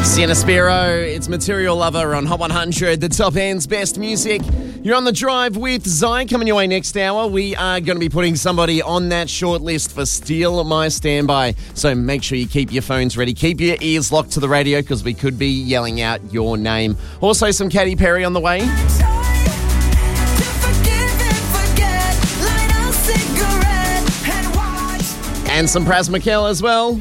Sienna Spiro, it's Material Lover on Hot 100, the top end's best music. You're on the drive with Zai. Coming your way next hour, we are going to be putting somebody on that short list for Steal My Standby. So make sure you keep your phones ready. Keep your ears locked to the radio because we could be yelling out your name. Also some Katy Perry on the way. And some Pras Mikel as well.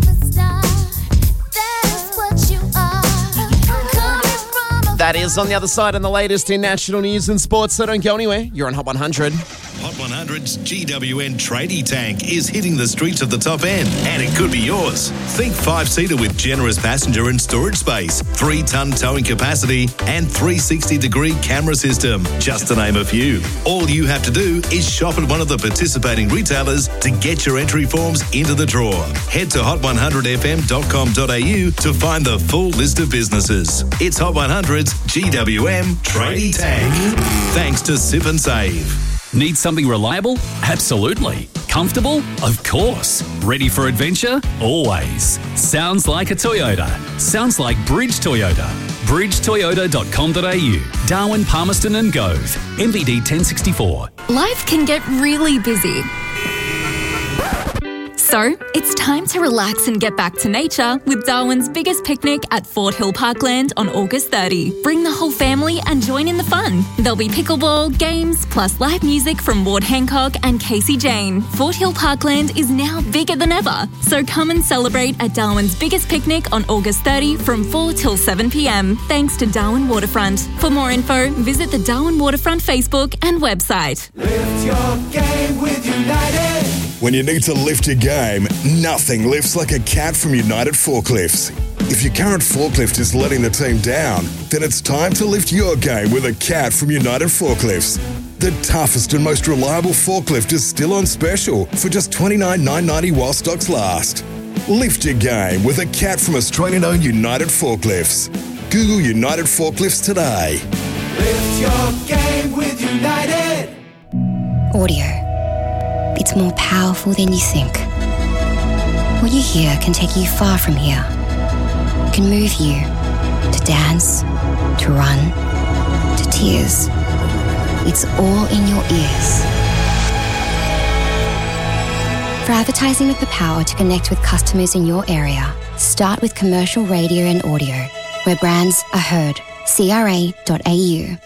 That is on the other side and the latest in national news and sports, so don't go anywhere. You're on Hot 100. Hot 100's GWN Tradie Tank is hitting the streets of the top end, and it could be yours. Think 5-seater with generous passenger and storage space, 3-ton towing capacity, and 360-degree camera system, just to name a few. All you have to do is shop at one of the participating retailers to get your entry forms into the draw. Head to hot100fm.com.au to find the full list of businesses. It's Hot 100's GWM Tradie Tank. Thanks to Sip and Save. Need something reliable? Absolutely. Comfortable? Of course. Ready for adventure? Always. Sounds like a Toyota. Sounds like Bridge Toyota. bridgetoyota.com.au. Darwin, Palmerston and Gove. MVD 1064. Life can get really busy. So, it's time to relax and get back to nature with Darwin's biggest picnic at Fort Hill Parkland on August 30. Bring the whole family and join in the fun. There'll be pickleball, games, plus live music from Ward Hancock and Casey Jane. Fort Hill Parkland is now bigger than ever, so come and celebrate at Darwin's biggest picnic on August 30 from 4 till 7 p.m. thanks to Darwin Waterfront. For more info, visit the Darwin Waterfront Facebook and website. Lift your game with United. When you need to lift your game, nothing lifts like a cat from United Forklifts. If your current forklift is letting the team down, then it's time to lift your game with a cat from United Forklifts. The toughest and most reliable forklift is still on special for just $29,990 while stocks last. Lift your game with a cat from Australian-owned United Forklifts. Google United Forklifts today. Lift your game with United. Audio. It's more powerful than you think. What you hear can take you far from here. It can move you to dance, to run, to tears. It's all in your ears. For advertising with the power to connect with customers in your area, start with commercial radio and audio, where brands are heard. CRA.au.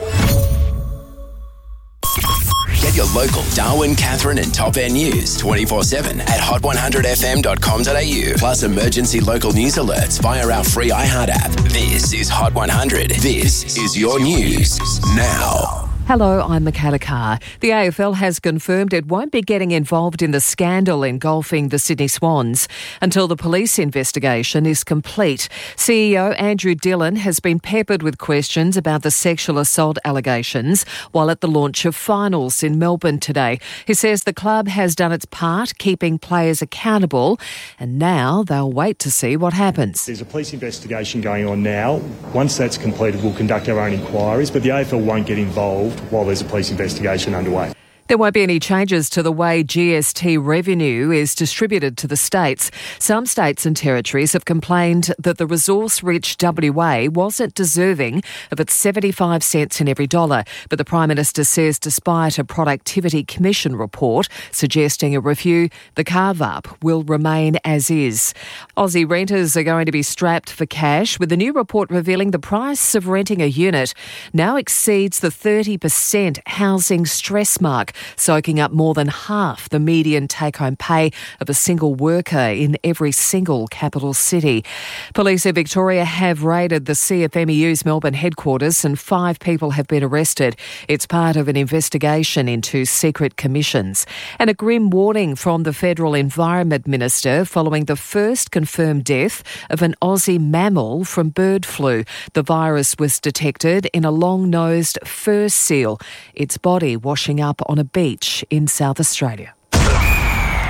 Get your local Darwin, Catherine and Top End news 24/7 at hot100fm.com.au. Plus emergency local news alerts via our free iHeart app. This is Hot 100. This is your news now. Hello, I'm Michaela Carr. The AFL has confirmed it won't be getting involved in the scandal engulfing the Sydney Swans until the police investigation is complete. CEO Andrew Dillon has been peppered with questions about the sexual assault allegations while at the launch of finals in Melbourne today. He says the club has done its part, keeping players accountable, and now they'll wait to see what happens. There's a police investigation going on now. Once that's completed, we'll conduct our own inquiries, but the AFL won't get involved while there's a police investigation underway. There won't be any changes to the way GST revenue is distributed to the states. Some states and territories have complained that the resource-rich WA wasn't deserving of its 75 cents in every dollar. But the Prime Minister says despite a Productivity Commission report suggesting a review, the carve-up will remain as is. Aussie renters are going to be strapped for cash, with the new report revealing the price of renting a unit now exceeds the 30% housing stress mark, soaking up more than half the median take-home pay of a single worker in every single capital city. Police in Victoria have raided the CFMEU's Melbourne headquarters and 5 people have been arrested. It's part of an investigation into secret commissions. And a grim warning from the Federal Environment Minister following the first confirmed death of an Aussie mammal from bird flu. The virus was detected in a long-nosed fur seal, its body washing up on a beach in South Australia.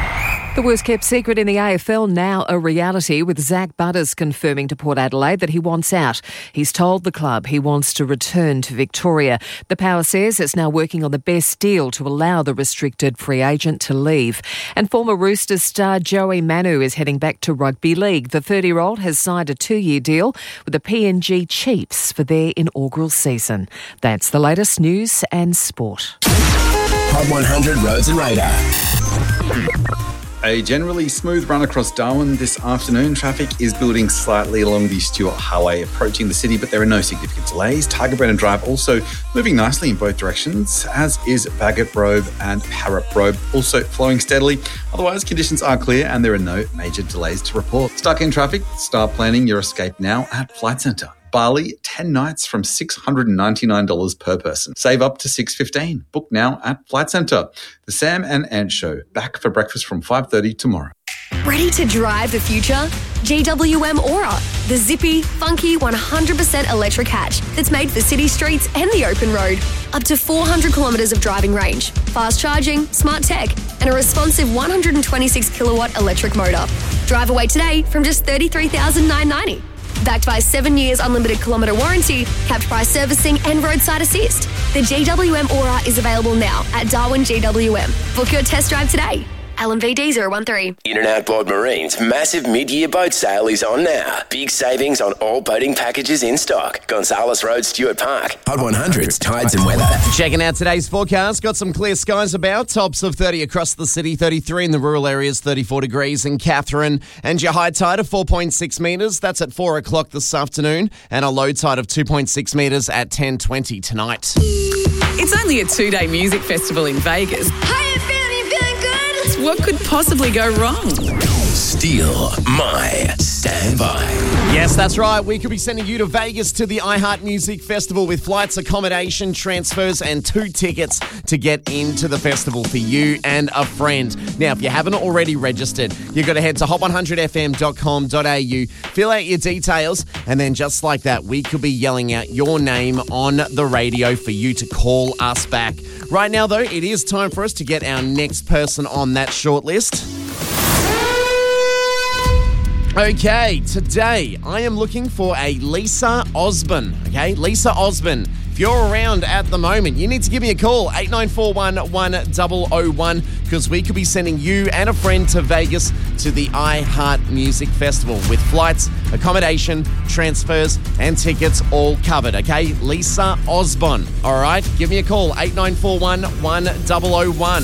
The worst-kept secret in the AFL now a reality, with Zach Butters confirming to Port Adelaide that he wants out. He's told the club he wants to return to Victoria. The Power says it's now working on the best deal to allow the restricted free agent to leave. And former Roosters star Joey Manu is heading back to rugby league. The 30-year-old has signed a 2-year deal with the PNG Chiefs for their inaugural season. That's the latest news and sport. Hot 100 Roads and Radar. A generally smooth run across Darwin this afternoon. Traffic is building slightly along the Stuart Highway approaching the city, but there are no significant delays. Tiger Brennan Drive also moving nicely in both directions, as is Bagot Road and Harrop Road, also flowing steadily. Otherwise, conditions are clear and there are no major delays to report. Stuck in traffic? Start planning your escape now at Flight Centre. Bali, 10 nights from $699 per person. Save up to $615. Book now at Flight Centre. The Sam and Ant Show, back for breakfast from 5:30 tomorrow. Ready to drive the future? GWM Aura, the zippy, funky 100% electric hatch that's made for city streets and the open road. Up to 400 kilometres of driving range, fast charging, smart tech, and a responsive 126 kilowatt electric motor. Drive away today from just $33,990. Backed by 7 years unlimited kilometre warranty, capped price servicing and roadside assist. The GWM Aura is available now at Darwin GWM. Book your test drive today. LMVD 013. In and Outboard Marine's massive mid-year boat sale is on now. Big savings on all boating packages in stock. Gonzales Road, Stuart Park. Hot 100's Tides and Weather. Checking out today's forecast. Got some clear skies about. Tops of 30 across the city, 33 in the rural areas, 34 degrees in Katherine. And your high tide of 4.6 metres. That's at 4 o'clock this afternoon. And a low tide of 2.6 metres at 10:20 tonight. It's only a 2-day music festival in Vegas. How you feeling? You feeling good? What could possibly go wrong? Steal my standby. Yes, that's right. We could be sending you to Vegas to the iHeart Music Festival with flights, accommodation, transfers, and 2 tickets to get into the festival for you and a friend. Now, if you haven't already registered, you've got to head to hot100fm.com.au, fill out your details, and then just like that, we could be yelling out your name on the radio for you to call us back. Right now, though, it is time for us to get our next person on that shortlist. Okay, today I am looking for a Lisa Osborne. Okay, Lisa Osborne. If you're around at the moment, you need to give me a call, 8941-1001, because we could be sending you and a friend to Vegas to the iHeart Music Festival with flights, accommodation, transfers, and tickets all covered, okay? Lisa Osborne. All right, give me a call, 8941-1001.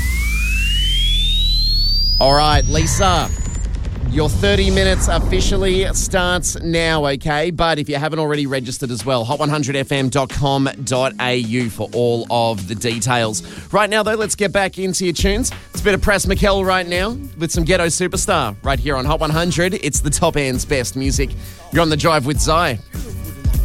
All right, Lisa. Your 30 minutes officially starts now, okay? But if you haven't already registered as well, hot100fm.com.au for all of the details. Right now, though, let's get back into your tunes. It's a bit of Pras Mikel right now with some Ghetto Superstar right here on Hot 100. It's the top end's best music. You're on The Drive with Zai.